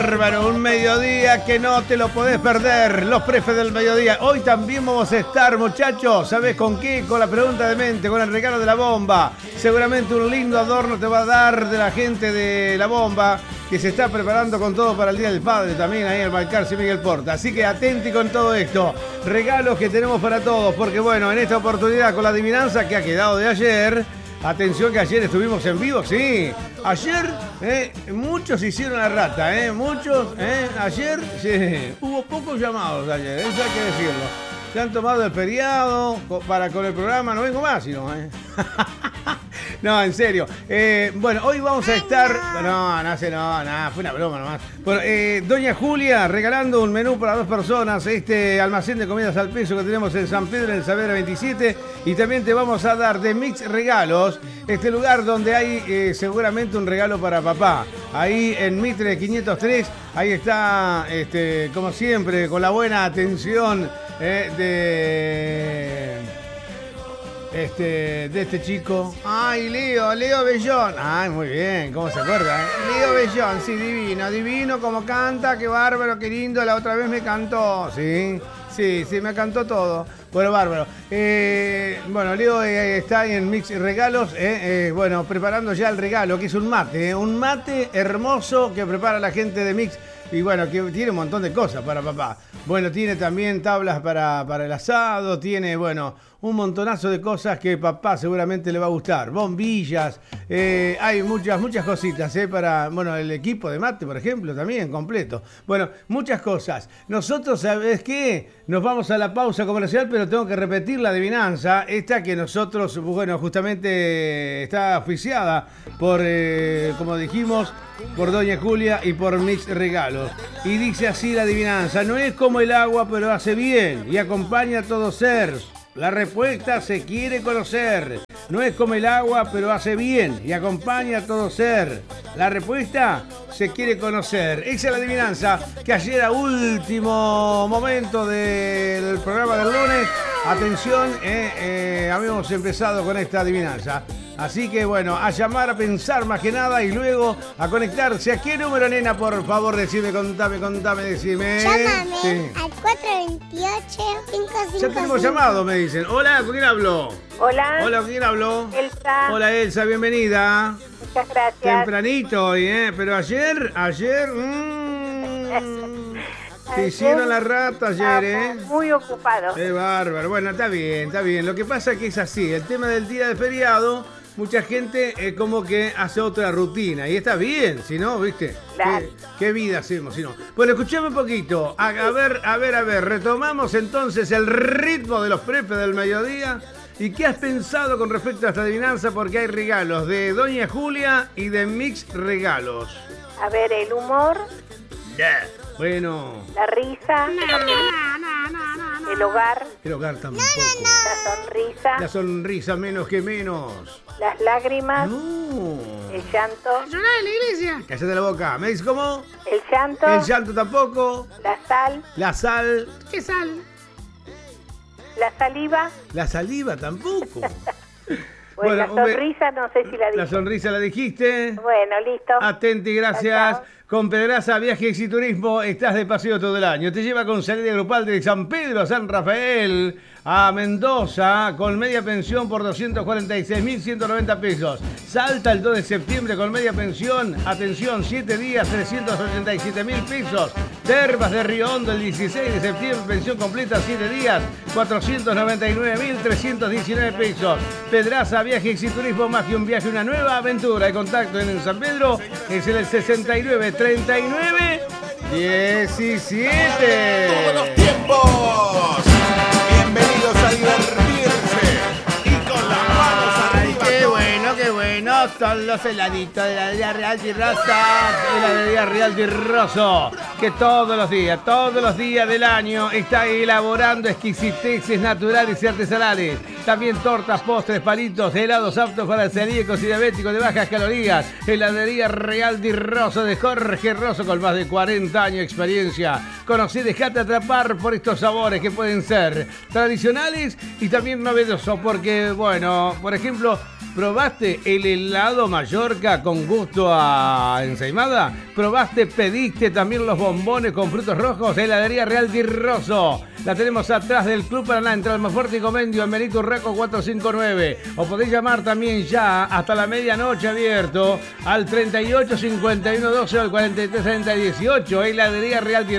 Bárbaro, un mediodía que no te lo podés perder. Los prefes del mediodía. Hoy también vamos a estar, muchachos. ¿Sabés con qué? Con la pregunta de mente, con el regalo de la bomba. Seguramente un lindo adorno te va a dar de la gente de la bomba, que se está preparando con todo para el Día del Padre también ahí en Balcarce y Miguel Porta. Así que atenti con todo esto. Regalos que tenemos para todos, porque bueno, en esta oportunidad con la adivinanza que ha quedado de ayer. Atención que ayer estuvimos en vivo, sí. Ayer muchos hicieron la rata, muchos. Ayer sí. Hubo pocos llamados ayer, eso hay que decirlo. Se han tomado el feriado para con el programa, no vengo más, sino. No, en serio. Bueno, hoy vamos a estar... No, fue una broma nomás. Bueno, Doña Julia regalando un menú para 2 personas, este almacén de comidas al peso que tenemos en San Pedro, en Saavedra 27. Y también te vamos a dar de Mix Regalos, este lugar donde hay seguramente un regalo para papá. Ahí en Mitre 503, ahí está, como siempre, con la buena atención de este chico. Ay, Leo Bellón. Ay, muy bien, ¿cómo se acuerda? Leo Bellón, sí, divino como canta, qué bárbaro, qué lindo, la otra vez me cantó, sí, me cantó todo. Bueno, bárbaro. Bueno, Leo está en Mix Regalos, bueno, preparando ya el regalo, que es un mate hermoso que prepara la gente de Mix. Y bueno, que tiene un montón de cosas para papá. Bueno, tiene también tablas para el asado, tiene, bueno, un montonazo de cosas que papá seguramente le va a gustar. Bombillas, hay muchas cositas, para, bueno, el equipo de mate, por ejemplo, también completo. Bueno, muchas cosas. Nosotros, ¿sabes qué? Nos vamos a la pausa comercial, pero tengo que repetir la adivinanza. Esta que nosotros, bueno, justamente está oficiada por, como dijimos, por Doña Julia y por Mix Regalos. Y dice así la adivinanza: no es como el agua, pero hace bien y acompaña a todo ser. La respuesta se quiere conocer. No es como el agua, pero hace bien y acompaña a todo ser. La respuesta se quiere conocer. Esa es la adivinanza que ayer, a último momento del programa del lunes, atención, habíamos empezado con esta adivinanza. Así que bueno, a llamar, a pensar más que nada y luego a conectarse. ¿A qué número, nena? Por favor, decime, contame, decime. Llámame sí. al 428-555. Ya tenemos llamado, me dicen. Hola, ¿con quién hablo? Hola. Hola, ¿con quién hablo? Elsa. Hola, Elsa, bienvenida. Muchas gracias. Tempranito hoy, pero ayer, te hicieron la rata ayer, Muy ocupado. Qué bárbaro. Bueno, está bien. Lo que pasa es que es así, el tema del día de feriado, mucha gente como que hace otra rutina. Y está bien, si no, ¿viste? Claro. ¿Qué vida hacemos, si no? Bueno, escuchame un poquito. A ver. Retomamos entonces el ritmo de los prefes del mediodía. ¿Y qué has pensado con respecto a esta adivinanza? Porque hay regalos de Doña Julia y de Mix Regalos. A ver, el humor. Bueno. La risa. El hogar. El hogar tampoco. La sonrisa. La sonrisa, menos que menos. Las lágrimas. No. El llanto. Llorar en la iglesia. Cállate la boca. ¿Me dices cómo? El llanto. El llanto tampoco. La sal. La sal. ¿Qué sal? La saliva. La saliva tampoco. Bueno, la sonrisa, no sé si la dije. La sonrisa la dijiste. Bueno, listo. Atenti, gracias. Chao. Con Pedraza Viajes y Turismo estás de paseo todo el año. Te lleva con salida grupal de San Pedro a San Rafael, a Mendoza, con media pensión por 246.190 pesos. Salta el 2 de septiembre con media pensión, atención, 7 días, 387.000 pesos. Termas de Río Hondo el 16 de septiembre, pensión completa, 7 días, 499.319 pesos. Pedraza Viajes y Turismo, más que un viaje, una nueva aventura. El contacto en San Pedro es el 69 39 17. Todos los tiempos. Bienvenidos a divertirse. Y con las manos arriba. Qué bueno. Son los heladitos de la Heladería Real Rosso. Heladería Real Rosso. que todos los días del año está elaborando exquisiteces naturales y artesanales. También tortas, postres, palitos, helados aptos para celíacos y diabéticos de bajas calorías. Heladería Real Di Rosso de Jorge Rosso, con más de 40 años de experiencia. Conocí, dejate atrapar por estos sabores que pueden ser tradicionales y también novedosos, porque, bueno, por ejemplo, ¿probaste el helado Mallorca con gusto a ensaimada? ¿Probaste, pediste también los bombones con frutos rojos? Heladería Real Di Rosso. La tenemos atrás del Club Paraná, entre Almafuerte y Comendio, en Benito Urraco 459. O podés llamar también ya hasta la medianoche abierto al 38 51 12 o al 43 30 18. Heladería Real Di